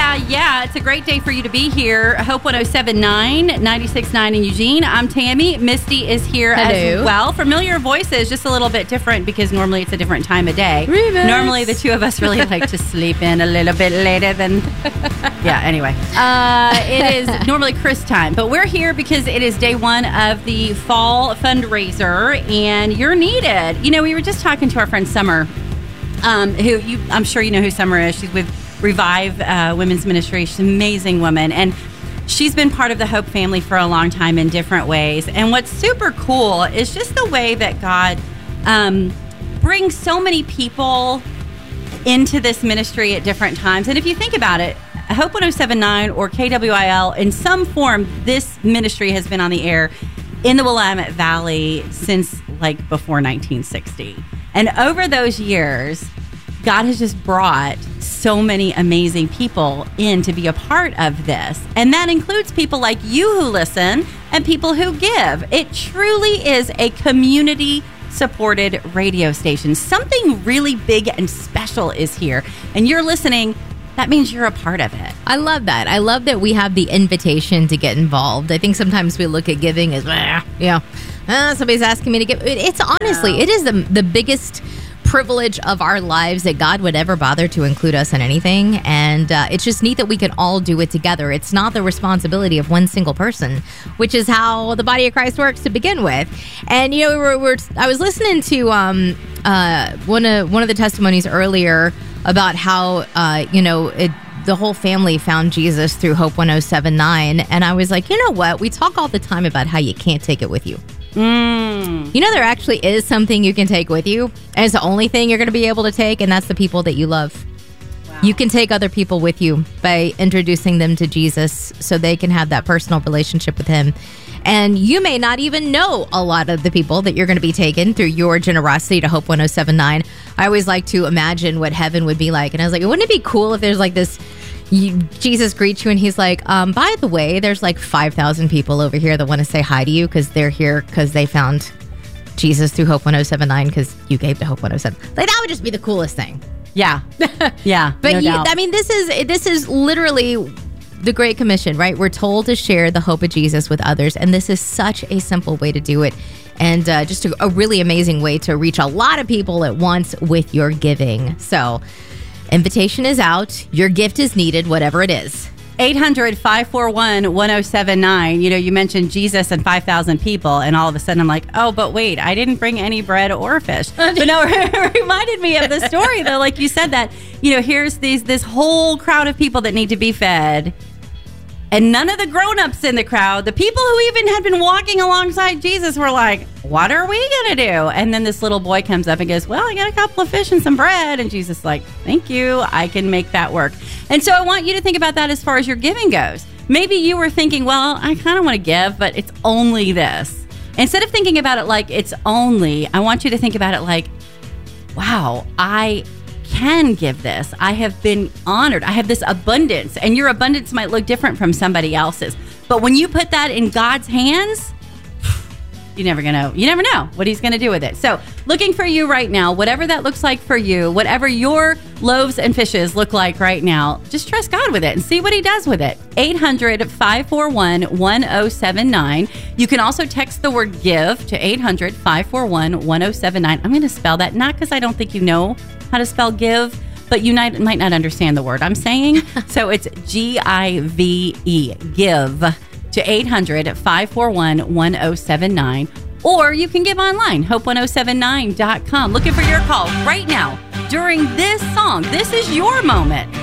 Yeah. It's a great day for you to be here. Hope 107.9, 96.9 in Eugene. I'm Tammy. Misty is here as well. Familiar voices, just a little bit different because normally it's a different time of day. Remix. Normally the two of us really like to sleep in a little bit later than... Yeah, anyway. It is normally Chris time, but we're here because it is day one of the fall fundraiser and you're needed. You know, we were just talking to our friend Summer, I'm sure you know who Summer is. She's with Revive Women's Ministry. She's an amazing woman. And she's been part of the Hope family for a long time in different ways. And what's super cool is just the way that God brings so many people into this ministry at different times. And if you think about it, Hope 107.9 or KWIL, in some form, this ministry has been on the air in the Willamette Valley since like before 1960. And over those years, God has just brought so many amazing people in to be a part of this. And that includes people like you who listen and people who give. It truly is a community-supported radio station. Something really big and special is here. And you're listening. That means you're a part of it. I love that. I love that we have the invitation to get involved. I think sometimes we look at giving as, somebody's asking me to give. It's honestly, it is the biggest privilege of our lives that God would ever bother to include us in anything. And it's just neat that we can all do it together. It's not the responsibility of one single person, which is how the body of Christ works to begin with. And, you know, I was listening to one of the testimonies earlier about how, the whole family found Jesus through Hope 107.9. And I was like, you know what? We talk all the time about how you can't take it with you. You know, there actually is something you can take with you, and it's the only thing you're going to be able to take, and that's the people that you love. Wow. You can take other people with you by introducing them to Jesus so they can have that personal relationship with him. And you may not even know a lot of the people that you're going to be taking through your generosity to Hope 107.9. I always like to imagine what heaven would be like. And I was like, wouldn't it be cool if there's like this, Jesus greets you and he's like, by the way, there's like 5,000 people over here that want to say hi to you because they're here because they found Jesus through Hope 107.9 because you gave to Hope 107. Like, that would just be the coolest thing. Yeah. Yeah. But I mean, this is literally the Great Commission, right? We're told to share the hope of Jesus with others, and this is such a simple way to do it, and just a really amazing way to reach a lot of people at once with your giving. So, invitation is out. Your gift is needed, whatever it is. 800-541-1079. You know, you mentioned Jesus and 5,000 people, and all of a sudden I'm like, oh, but wait, I didn't bring any bread or fish. But no, it reminded me of the story, though. Like you said that, you know, here's this whole crowd of people that need to be fed. And none of the grown-ups in the crowd, the people who even had been walking alongside Jesus were like, what are we going to do? And then this little boy comes up and goes, well, I got a couple of fish and some bread. And Jesus is like, thank you. I can make that work. And so I want you to think about that as far as your giving goes. Maybe you were thinking, well, I kind of want to give, but it's only this. Instead of thinking about it like it's only, I want you to think about it like, wow, I can give this. I have been honored. I have this abundance, and your abundance might look different from somebody else's. But when you put that in God's hands, you never know what he's going to do with it. So looking for you right now, whatever that looks like for you, whatever your loaves and fishes look like right now, just trust God with it and see what he does with it. 800-541-1079. You can also text the word give to 800-541-1079. I'm going to spell that, not because I don't think you know how to spell give, but you might not understand the word I'm saying. So it's G-I-V-E, give, to 800-541-1079. Or you can give online, hope1079.com. Looking for your call right now during this song. This is your moment.